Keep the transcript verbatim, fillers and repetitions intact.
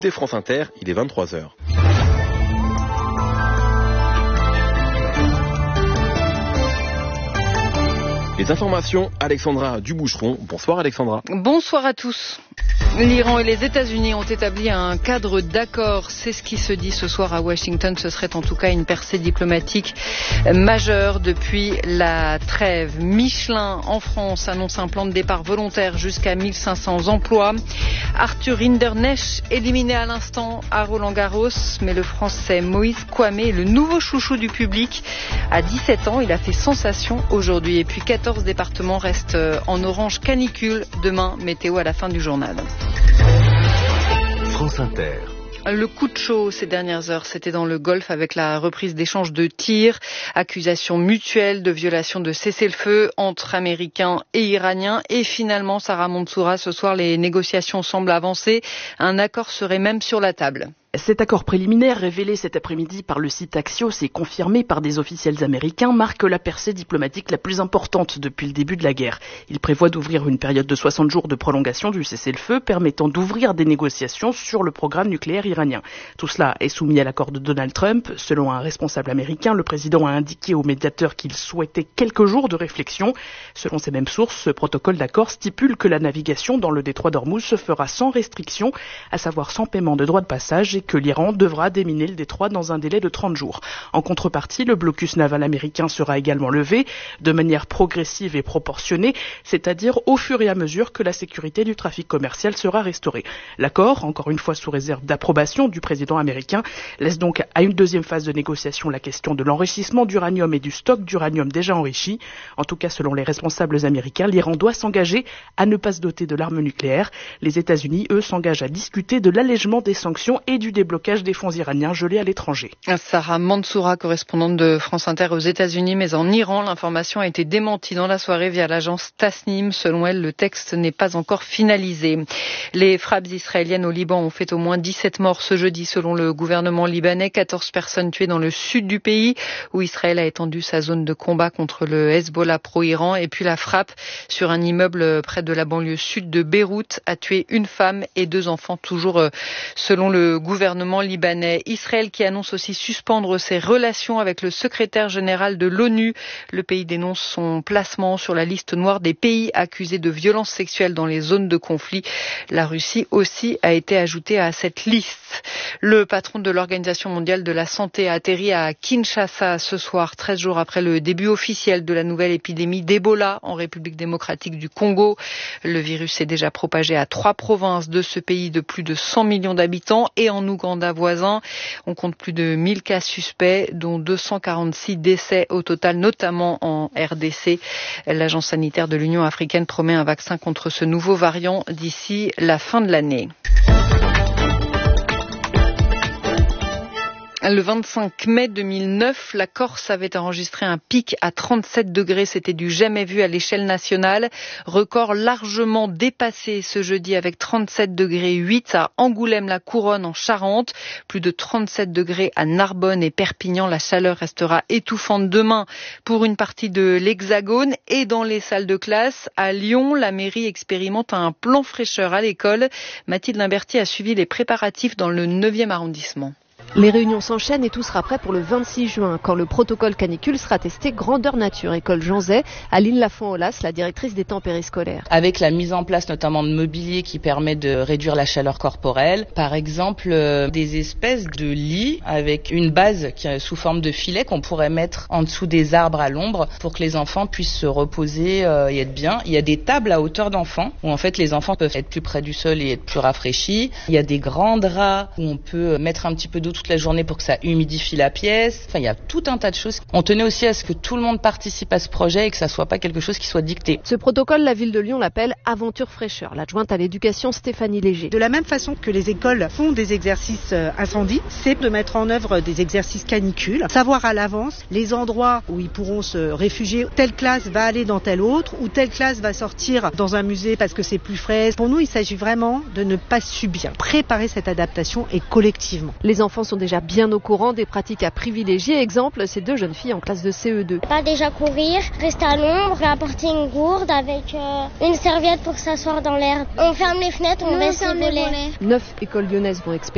Des France Inter, il est vingt-trois heures. Les informations, Alexandra Duboucheron. Bonsoir Alexandra. Bonsoir à tous. L'Iran et les États-Unis ont établi un cadre d'accord. C'est ce qui se dit ce soir à Washington. Ce serait en tout cas une percée diplomatique majeure depuis la trêve. Michelin en France annonce un plan de départ volontaire jusqu'à mille cinq cents emplois. Arthur Hinderknecht éliminé à l'instant à Roland-Garros. Mais le Français Moïse Kouamé est le nouveau chouchou du public. À dix-sept ans, il a fait sensation aujourd'hui. Et puis quatorze départements restent en orange canicule. Demain, météo à la fin du journal. France Inter. Le coup de chaud ces dernières heures, c'était dans le Golfe avec la reprise d'échanges de tirs, accusations mutuelles de violation de cessez-le-feu entre Américains et Iraniens. Et finalement, Sarah Mansoura, ce soir, les négociations semblent avancer. Un accord serait même sur la table. Cet accord préliminaire, révélé cet après-midi par le site Axios et confirmé par des officiels américains, marque la percée diplomatique la plus importante depuis le début de la guerre. Il prévoit d'ouvrir une période de soixante jours de prolongation du cessez-le-feu, permettant d'ouvrir des négociations sur le programme nucléaire iranien. Tout cela est soumis à l'accord de Donald Trump. Selon un responsable américain, le président a indiqué au médiateur qu'il souhaitait quelques jours de réflexion. Selon ces mêmes sources, ce protocole d'accord stipule que la navigation dans le détroit d'Ormuz se fera sans restriction, à savoir sans paiement de droits de passage, et que l'Iran devra déminer le détroit dans un délai de trente jours. En contrepartie, le blocus naval américain sera également levé de manière progressive et proportionnée, c'est-à-dire au fur et à mesure que la sécurité du trafic commercial sera restaurée. L'accord, encore une fois sous réserve d'approbation du président américain, laisse donc à une deuxième phase de négociation la question de l'enrichissement d'uranium et du stock d'uranium déjà enrichi. En tout cas, selon les responsables américains, l'Iran doit s'engager à ne pas se doter de l'arme nucléaire. Les États-Unis, eux, s'engagent à discuter de l'allègement des sanctions et du déblocage des fonds iraniens gelés à l'étranger. Sarah Mansoura, correspondante de France Inter aux États-Unis, mais en Iran, l'information a été démentie dans la soirée via l'agence Tasnim. Selon elle, le texte n'est pas encore finalisé. Les frappes israéliennes au Liban ont fait au moins dix-sept morts ce jeudi, selon le gouvernement libanais. quatorze personnes tuées dans le sud du pays, où Israël a étendu sa zone de combat contre le Hezbollah pro-Iran. Et puis la frappe sur un immeuble près de la banlieue sud de Beyrouth a tué une femme et deux enfants, toujours selon le gouvernement libanais. Israël qui annonce aussi suspendre ses relations avec le secrétaire général de l'ONU. Le pays dénonce son placement sur la liste noire des pays accusés de violences sexuelles dans les zones de conflit. La Russie aussi a été ajoutée à cette liste. Le patron de l'Organisation mondiale de la santé a atterri à Kinshasa ce soir, treize jours après le début officiel de la nouvelle épidémie d'Ebola en République démocratique du Congo. Le virus s'est déjà propagé à trois provinces de ce pays de plus de cent millions d'habitants et en Ouganda voisin. On compte plus de mille cas suspects, dont deux cent quarante-six décès au total, notamment en R D C. L'agence sanitaire de l'Union africaine promet un vaccin contre ce nouveau variant d'ici la fin de l'année. Le vingt-cinq mai deux mille neuf, la Corse avait enregistré un pic à trente-sept degrés. C'était du jamais vu à l'échelle nationale. Record largement dépassé ce jeudi avec trente-sept degrés huit à Angoulême-la-Couronne en Charente. Plus de trente-sept degrés à Narbonne et Perpignan. La chaleur restera étouffante demain pour une partie de l'Hexagone. Et dans les salles de classe, à Lyon, la mairie expérimente un plan fraîcheur à l'école. Mathilde Limberti a suivi les préparatifs dans le neuvième arrondissement. Les réunions s'enchaînent et tout sera prêt pour le vingt-six juin, quand le protocole canicule sera testé grandeur nature. École Jean Zay, Aline Lafont-Olas, la directrice des temps périscolaires. Avec la mise en place notamment de mobilier qui permet de réduire la chaleur corporelle. Par exemple, euh, des espèces de lits avec une base qui est sous forme de filet qu'on pourrait mettre en dessous des arbres à l'ombre pour que les enfants puissent se reposer euh, et être bien. Il y a des tables à hauteur d'enfants où en fait les enfants peuvent être plus près du sol et être plus rafraîchis. Il y a des grands draps où on peut mettre un petit peu d'eau toute la journée pour que ça humidifie la pièce. Enfin, il y a tout un tas de choses. On tenait aussi à ce que tout le monde participe à ce projet et que ça soit pas quelque chose qui soit dicté. Ce protocole, la ville de Lyon l'appelle Aventure Fraîcheur. L'adjointe à l'éducation Stéphanie Léger. De la même façon que les écoles font des exercices incendie, c'est de mettre en œuvre des exercices canicules. Savoir à l'avance les endroits où ils pourront se réfugier. Telle classe va aller dans telle autre ou telle classe va sortir dans un musée parce que c'est plus frais. Pour nous, il s'agit vraiment de ne pas subir. Préparer cette adaptation et collectivement. Les enfants sont déjà bien au courant des pratiques à privilégier. Exemple, ces deux jeunes filles en classe de C E deux. Pas déjà courir, rester à l'ombre, apporter une gourde avec euh, une serviette pour s'asseoir dans l'herbe. On ferme les fenêtres, on baisse les volets. Neuf écoles lyonnaises vont expérimenter